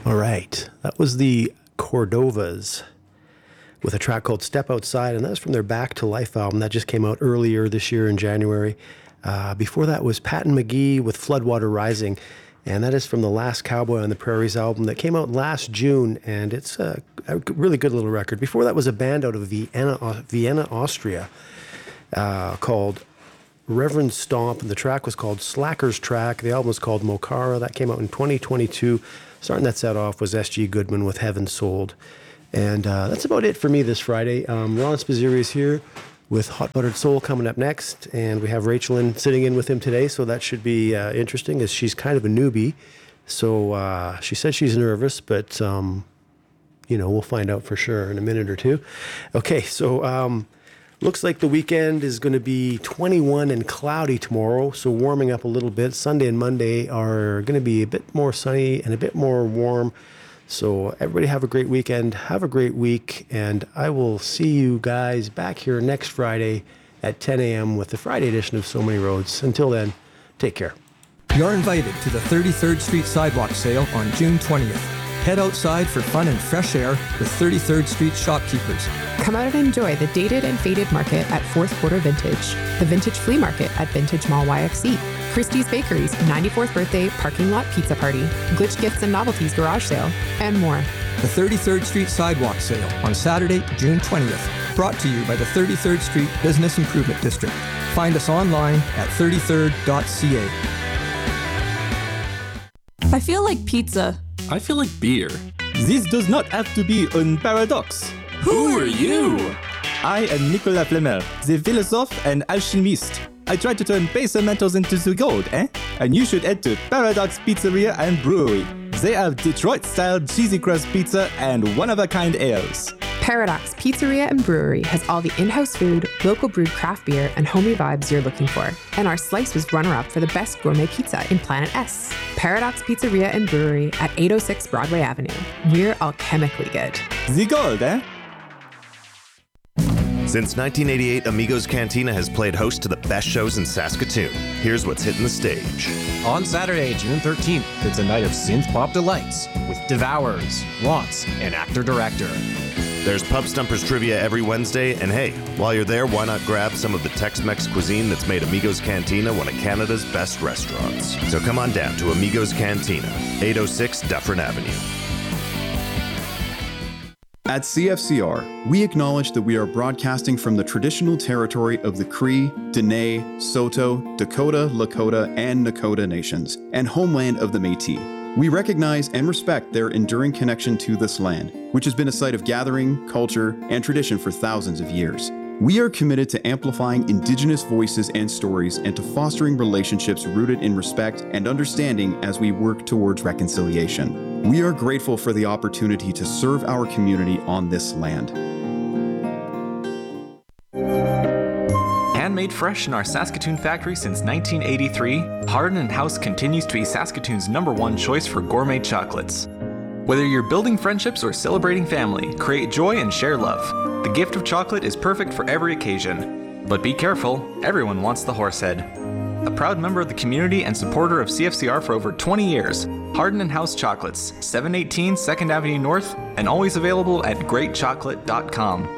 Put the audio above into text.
All right. That was the Cordovas with a track called Step Outside, and that's from their Back to Life album that just came out earlier this year in January. Before that was Pat and McGee with Floodwater Rising, and that is from the Last Cowboy on the Prairies album that came out last June, and it's a really good little record. Before that was a band out of Vienna, Austria, called Reverend Stomp, and the track was called Slacker's Track. The album was called Mokara. That came out in 2022. Starting that set off was S.G. Goodman with Heaven Sold. And that's about it for me this Friday. Ron Spazzeri is here with Hot Buttered Soul coming up next. And we have Rachel sitting in with him today, so that should be interesting, as she's kind of a newbie. So she said she's nervous, but, we'll find out for sure in a minute or two. Okay, so looks like the weekend is going to be 21 and cloudy tomorrow, so warming up a little bit. Sunday and Monday are going to be a bit more sunny and a bit more warm. So everybody have a great weekend, have a great week, and I will see you guys back here next Friday at 10 a.m. with the Friday edition of So Many Roads. Until then, take care. You're invited to the 33rd Street Sidewalk Sale on June 20th. Head outside for fun and fresh air with 33rd Street shopkeepers. Come out and enjoy the Dated and Faded Market at Fourth Quarter Vintage, the Vintage Flea Market at Vintage Mall YFC, Christie's Bakery's 94th Birthday Parking Lot Pizza Party, Glitch Gifts and Novelties Garage Sale, and more. The 33rd Street Sidewalk Sale on Saturday, June 20th. Brought to you by the 33rd Street Business Improvement District. Find us online at 33rd.ca. I feel like pizza. I feel like beer. This does not have to be a paradox. Who are you? I am Nicolas Flamel, the philosophe and alchemist. I try to turn base metals into the gold, eh? And you should head to Paradox Pizzeria and Brewery. They have Detroit-style cheesy crust pizza and one-of-a-kind ales. Paradox Pizzeria and Brewery has all the in-house food, local brewed craft beer, and homey vibes you're looking for. And our slice was runner-up for the best gourmet pizza in Planet S. Paradox Pizzeria and Brewery at 806 Broadway Avenue. We're alchemically good. The gold, eh? Since 1988, Amigos Cantina has played host to the best shows in Saskatoon. Here's what's hitting the stage. On Saturday, June 13th, it's a night of synth pop delights with Devourers, Wants, and Actor-Director. There's Pub Stumpers trivia every Wednesday, and hey, while you're there, why not grab some of the Tex-Mex cuisine that's made Amigos Cantina one of Canada's best restaurants. So come on down to Amigos Cantina, 806 Dufferin Avenue. At CFCR, we acknowledge that we are broadcasting from the traditional territory of the Cree, Dene, Saulteaux, Dakota, Lakota, and Nakota nations, and homeland of the Métis. We recognize and respect their enduring connection to this land, which has been a site of gathering, culture, and tradition for thousands of years. We are committed to amplifying Indigenous voices and stories and to fostering relationships rooted in respect and understanding as we work towards reconciliation. We are grateful for the opportunity to serve our community on this land. Handmade fresh in our Saskatoon factory since 1983, Hardin & House continues to be Saskatoon's #1 choice for gourmet chocolates. Whether you're building friendships or celebrating family, create joy and share love. The gift of chocolate is perfect for every occasion. But be careful, everyone wants the Horsehead. A proud member of the community and supporter of CFCR for over 20 years, Hardin & House Chocolates, 718 2nd Avenue North, and always available at greatchocolate.com.